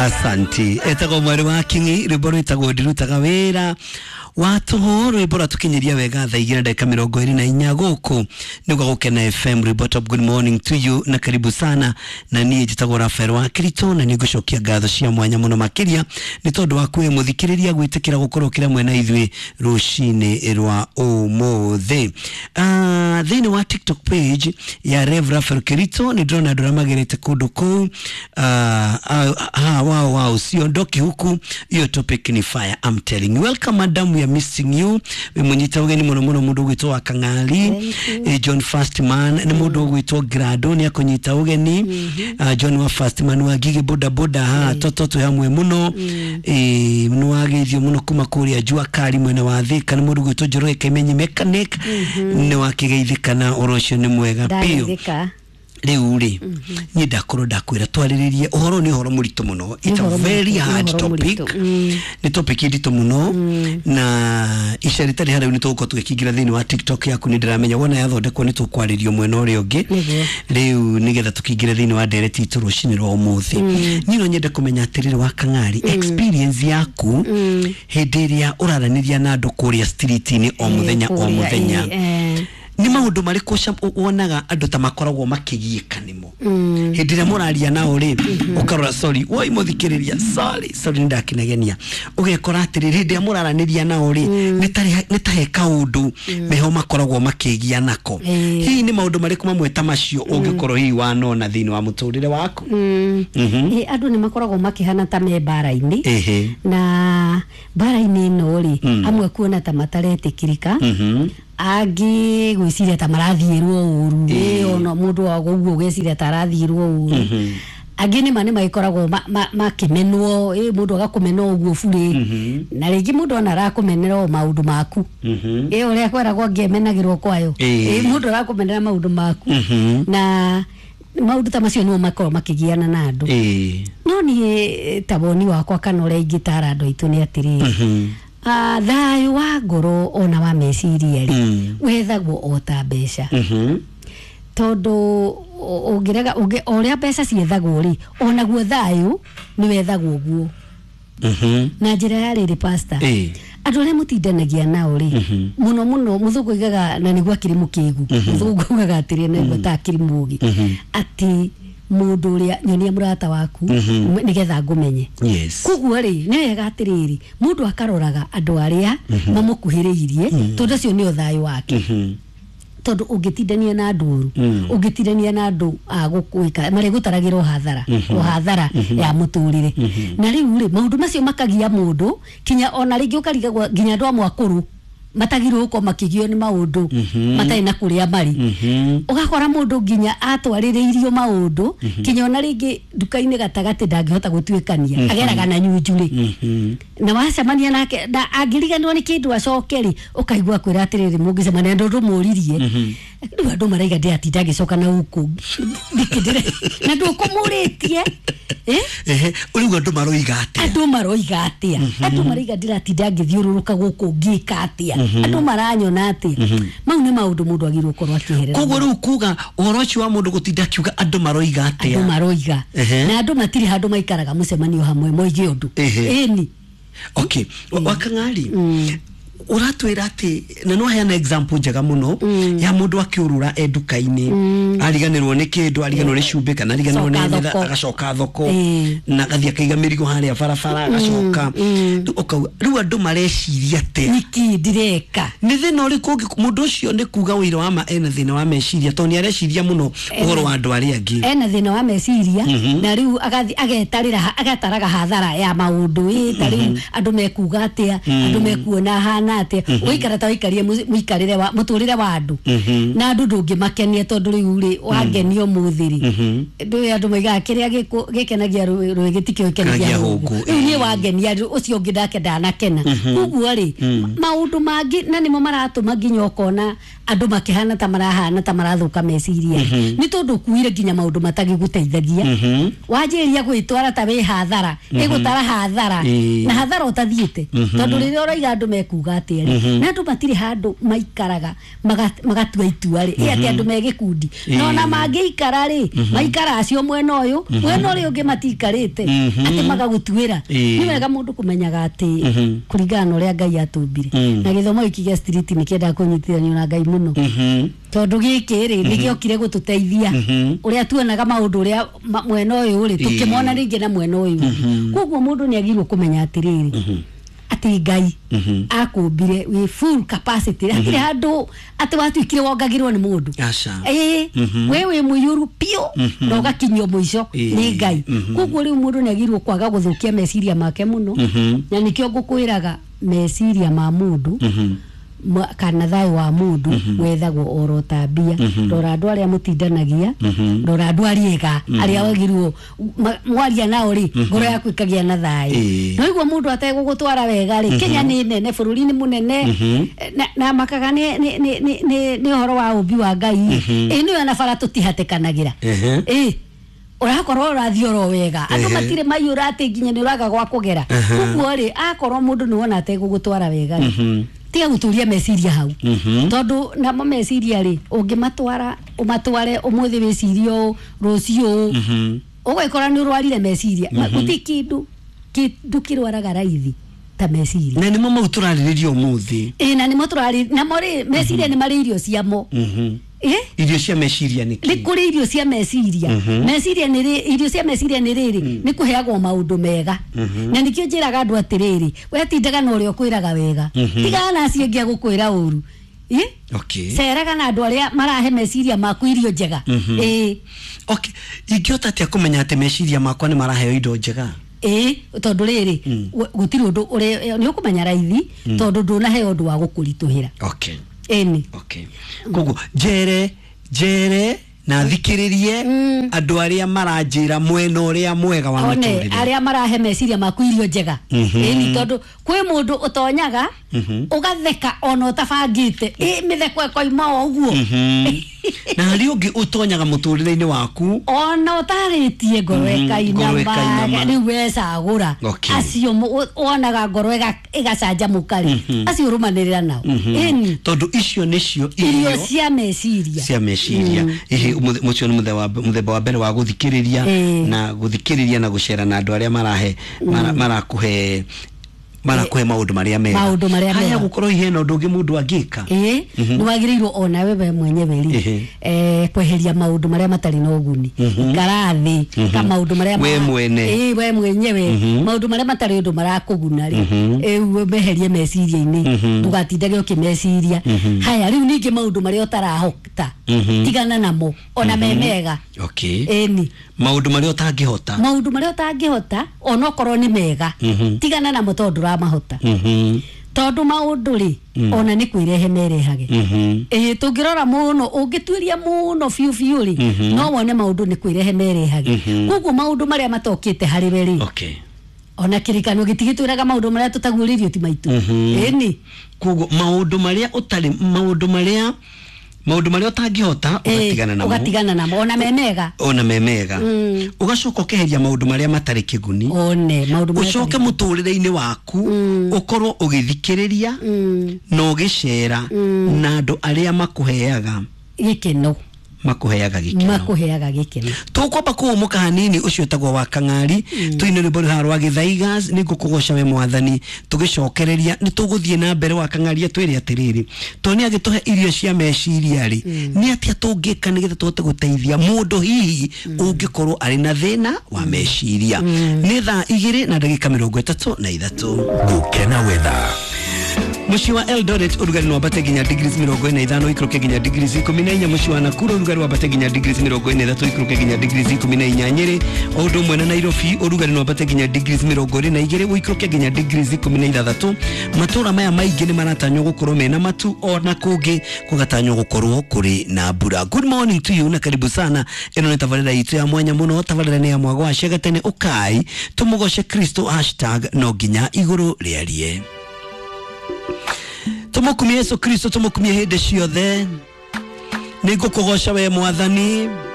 Asanti etako mwari wa kingi riboro itago dirutaga wera watu horo riboro tukinyiria wega thaa 2:24 goko niguo gukena FM report of good morning to you na karibu sana na niĩ njitagwo Rafael wa Kirito na nĩngũcokia ngatho cia mwanya muno makiria nĩ tondu wa kwĩ muthikiriria gwĩtĩkĩra gũkorwo kĩra mwena ithuĩ rũcinĩ rwa ũmũthĩ thĩinĩ wa TikTok page ya Rev Rafael Kirito nĩ ndĩrona andũ magerete kũndũ kũu wow siondoki huku hiyo topic ni fire. I'm telling you, welcome madam, we are missing you. We munyita ugeni muno mundu gwitwa Kang'ali John Fastman ni mundu gwitwa Grado ni akonyita ugeni John wa Fastman wa Gigi boda boda toto hamwe muno mnu wagithio muno kuma kuria jua kali mwena wa Thika ni mundu gwitwa Joroe Kemenyi mechanic ni wakigeithikana orocio ni mwega pio Leuri ni dakoro dakwira twariririe uhoro ni uhoro murito muno. It's a very hard topic. Ni topic ndito muno na isharitari hara ni tuko tukigira thini wa TikTok yaku ni ndiramenya wona yathondekwo ni tukwaririo mwena uri ungi riu nigetha tukigira thini wa direct iturushini ro umuthi nino nyende kumenya atiriri wa Kang'ali experience yaku hindi iria uraraniria na andu kuria street ni o muthenya ni maundu mariko wonaga andu ta makoragwo makigiika nimo hindi ria muraria nao ri ukarora sorry woi muthikiriria sorry ndakinegenia ugekora atiri hindi ria muraraniria nao ri nitahe kaundu meho makoragwo makigia nako hii ni maundu mariko mamwe ta macio ungikorwo hii wanona thini wa muturire waku andu ni makoragwo makihana ta me bara-ini na bara-ini no ri amwe kuona ta mataretikirika agi gwiciria ta marathirwo uru ona mundu wa guguo gwiciria ta arathirwo uru agi ni mane maikoragwo makimenwo mundu agakumenwo uguo bure na ringi mundu ona arakumenera maundu maku uria kweragwo ngemenagirwo kwayo mundu arakumenera maundu maku na maundu ta macio no makorwo makigiana na andu no ni taboni wakwa kana uria ingitara andu aitu ni atiriri thayu wa ngoro ona wa meciria ri wethagwo ota mbeca tondu ungirega uria mbeca ciethagwo ri onaguo thayu ni wethagwo guo na njira ya riri pastor andu aria mutindanagia nao ri muno muthungu igaga na niguo akirimu kigu muthungu ugaga atiri na niguo ta akirimu ugi ati mundu uria nyonia murata waku nigetha ngumenye kuguo ri ni wega atiriri mundu akaroraga andu aria mamukuhiriirie tondu cio ni uthayu wake tondu ungitindania na andu ungitindania na andu agukwika mari gutaragirwo hathara ya muturire na riu ri maundu macio makagia mundu kinya ona ringi ukarigagwo ginya andu amwakuru matagirwo ko makigio ni maundu matai na kuria mari ugakora mundu ginya atwaririirio maundu kinya ona ringi dukaini gatagati ndangihota gutwikania ageraga na nyunjuri na wacemania nake angiriganwo ni kindu acokeri ukaigwa kwira atiriri mungicemania ndu rumuririe ndu andu maraiga ndiatinda gicoka na huku ndikindire na ndu kumuritie urigo andu maroiga atia andu maraiga ndiratinda ngithiururuka guku ngika atia andu maranyona atia mau ni maundu mundu agirwo korwo akiherera koguo riu kuga uhoro ucio wa mundu gutinda kiuga andu maroiga atia na andu matiri handu maikaraga mucemanio hamwe moige undu ni okay wa Kang'ali uratwira ati na no hena example njega muno ya mundu akiurura edukaini ariganirwo ni kindu ariganirwo ni cumbi kana ariganirwo ni agacoka thoko na gathia kaiga mirigo haria barabara agacoka riu andu mareciria ate niki ndireka ni thina uriku mundu ucio ni kuga wira wa ma ena thina wa meciria to ni areciria muno uhoro wa andu aria angi ena thina wa meciria na riu agetarira agataraga hathara ya maundu riu andu mekuga atia andu mekuona hana ate uikara ta uikarie muikarire wa muturire wa andu na andu ndungi makenie tondu riu ri wagenio muthiri ndu andu maiga kiria gikenagia ruigitikio ikenagia hugu ni wagenia ucio ungi ndake ndanakena kuguo ri maundu mangi na nimo maratuma nginya ukona andu makihana ta marahana ta marathuka meciria ni tondu kuire nginya maundu matagiguteithagia wajiria gwitwara ta we hathara igutara hathara na hathara utathiite tondu riria uraiga andu mekuga atĩrĩ na andũ matire handũ maikaraga magatua itua rĩ ati andũ megikundi no na mangĩikara rĩ maikara acio mwena ũyũ ũngĩ matikarĩte ati magagutuĩra ni wega mũndũ kũmenyaga atĩ kũringana ũrĩa Ngai atũmbire na gĩthomo gĩkĩ gĩa street nĩ kĩenda kũnyitithania na Ngai mũno tondũ gĩkĩ rĩ nĩ gĩokire gũtũteithia ũrĩa tuonaga maũndũ ũrĩa mwena ũyũ rĩ tukĩmona rĩngĩ na mwena ũyũ koguo mũndũ nĩ agirwo kũmenya atĩrĩrĩ ati Ngai akũmbire with full capacity atire handũ ati watuikire wongagirwo nĩ mũndũ wewe mũiyũru pio na ũgakinyio mũico nĩ Ngai koguo rĩu mũndũ nĩ agirwo kwaga gũthũkia meciria make mũno na nĩkĩo ngũkwĩraga meciria ma mũndũ kana thayũ wa mũndũ wethagwo oro tabia ndora andũ arĩa mũtindanagia ndora andũ arĩega arĩa wagirwo mwaria nao rĩ ngoro yaku ĩkagĩa na thayũ no iguo mũndũ ategũgũtwara wega rĩ Kenya nĩ nene bũrũri nĩ mũnene na makaga nĩ ũhoro wa ũmbi wa Ngai nĩwe na bara tũtihatĩkanagĩra ũrakorwo ũrathiĩ oro wega andũ matirĩ maiyũra atĩ nginya nĩ ũraga gwa kũgera koguo rĩ akorwo mũndũ nĩ wona ategũgũtwara wega rĩ tiga gũtũria meciria hau tondu namo meciria ri ungimatwara umatware umuthi wicirio rucio ugikora ni urwarire meciria gutikindu kirwaraga raithi ta meciria na nimo mauturaririo umuthi na nimo turari na mori meciria ni mari irio ciamo irio cia meciria niki ni kuri irio cia meciria meciria ni irio cia meciria ni riri ni kuheagwo maundu mega na nikio njiraga andu atiriri we tindaga no ri okwiraga wega tigana acio ngia gukwira uru seraga na andu aria marahe meciria maku irio njega ingĩhota atĩa kũmenya atĩ meciria makwa nĩ maraheo indo njega tondu riri gutiri undu ni ukumenya raithi tondu ndunaheo undu wa gukurituhira koguo jere na thikiririe andu aria maranjira mwena uria mwega wa muturire aria marahe meciria maku irio njega ni tondu kwi mundu utonyaga ugatheka ona utabangite mitheko ikoima uguo na hari ungi utonyaga muturire-ini waku ona utaritie ngoro ikaina ni wecagura acio onaga ngoro igacanjamuka acio rumanirira nao tondu icio nicio irio cia meciria mucio ni muthemba wa mbere wa guthikiriria na gucera na andu aria marakuhe maundu maria mega haya gukorwo ihena undu ungi mundu angika ni wagirirwo ona wewe mwenyewe ri kweheria maundu maria matari na uguni ngarathi ka maundu maria we mwene we mwenyewe maundu maria matari undu marakuguna ri meherie meciria-ini ndugatindage ukimeciria haya riu ningi maundu maria utarahota tigana namo ona memega maundu maria utangihota ona okorwo ni mega tigana namo tondu ramahota tondu maundu ri ona ni kwirehe merehage tungirora muno ungituiria muno fiu ri no wone maundu ni kwirehe merehage koguo maundu maria matokite hari we ri ona kirikano gitigitwiraga maundu maria tutaguririo ti maitu ni koguo maundu maria utangihota ugatigana namo ona memega ugacoka ukeheria maundu maria matari kiguni ucoke muturire-ini waku ukorwo ugithikiriria no gicera na andu aria makuheaga gikeno tukwamba kuumuka hanini ucio tagwo wa Kang'ari tuine rwimbo rwa Githaigas ningukugosha we mwathani tugicokereria ni tuguthie na mbere wa Kang'ari twire atiriri toni agituhe irio cia meciria ri ni atia tungika nigetha tuhote guteithia mundu hihi ungikorwo ari na thina wa meciria ni thaa 2:33 gukena wetha mushi wa Eldoret urugari no bate ginya degrees 45 ikroke ginya degrees 14 mushi wa Nakuru urugari wa bate ginya degrees 43 ikroke ginya degrees 14 Nyeri ondo mwena Nairobi urugari no bate ginya degrees 22 ikroke ginya degrees 16 matura maya maingi ni maratanywo gukorwo mena matu ona kungi kugatanywo gukorwo kuri na mbura. Good morning to you na karibu sana eno ni tabarira itu ya mwanya muno tabarira ni ya mwago wa shegatene ukai tumugoshe Kristo #no ginya iguru riarie tumukumie Yesu Kristo tumukumie hinde ciothe ningukugosha we mwathani